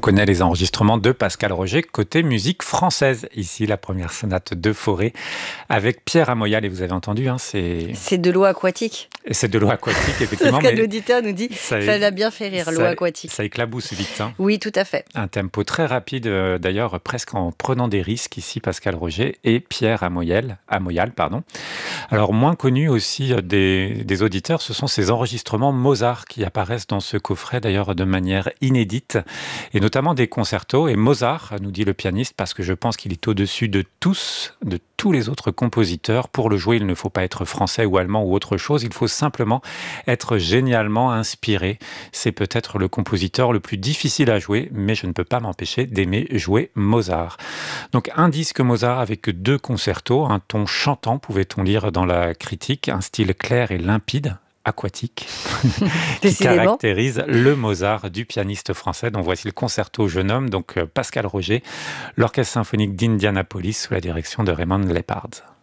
connaît les enregistrements de Pascal Roger côté musique française. Ici, la première sonate de Fauré avec Pierre Amoyal. Et vous avez entendu, c'est de l'eau aquatique. C'est de l'eau aquatique, effectivement. C'est ce que l'auditeur nous dit. Ça l'a bien fait rire, l'eau aquatique. Ça éclabousse vite. Oui, tout à fait. Un tempo très rapide, d'ailleurs, presque en prenant des risques ici, Pascal Roger et Pierre Amoyal. Alors, moins connu aussi des auditeurs, ce sont ces enregistrements Mozart qui apparaissent dans ce coffret, d'ailleurs, de manière inédite, et notamment des concertos. Et Mozart, nous dit le pianiste, parce que je pense qu'il est au-dessus de tous les autres compositeurs. Pour le jouer, il ne faut pas être français ou allemand ou autre chose, il faut simplement être génialement inspiré. C'est peut-être le compositeur le plus difficile à jouer, mais je ne peux pas m'empêcher d'aimer jouer Mozart. Donc un disque Mozart avec 2 concertos, un ton chantant, pouvait-on lire dans la critique, un style clair et limpide, aquatique, qui caractérise le Mozart du pianiste français. Donc voici le concerto Jeune homme, donc Pascal Roger, l'Orchestre symphonique d'Indianapolis sous la direction de Raymond Leppard.